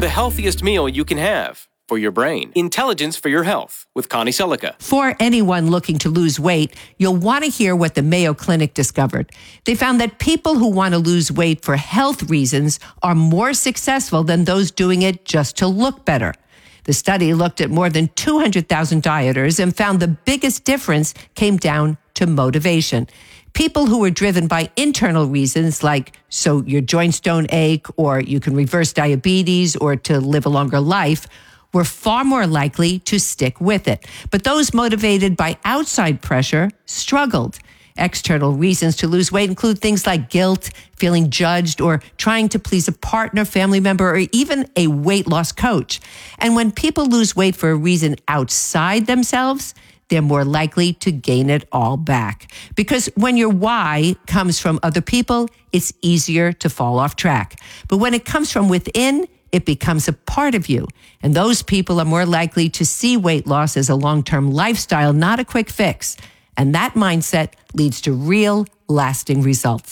The healthiest meal you can have for your brain. Intelligence for your health with Connie Selica. For anyone looking to lose weight, you'll want to hear what the Mayo Clinic discovered. They found that people who want to lose weight for health reasons are more successful than those doing it just to look better. The study looked at more than 200,000 dieters and found the biggest difference came down to motivation. People who were driven by internal reasons like so your joints don't ache or you can reverse diabetes or to live a longer life were far more likely to stick with it. But those motivated by outside pressure struggled. External reasons to lose weight include things like guilt, feeling judged, or trying to please a partner, family member, or even a weight loss coach. And when people lose weight for a reason outside themselves, they're more likely to gain it all back. Because when your why comes from other people, it's easier to fall off track. But when it comes from within, it becomes a part of you. And those people are more likely to see weight loss as a long-term lifestyle, not a quick fix. And that mindset leads to real, lasting results.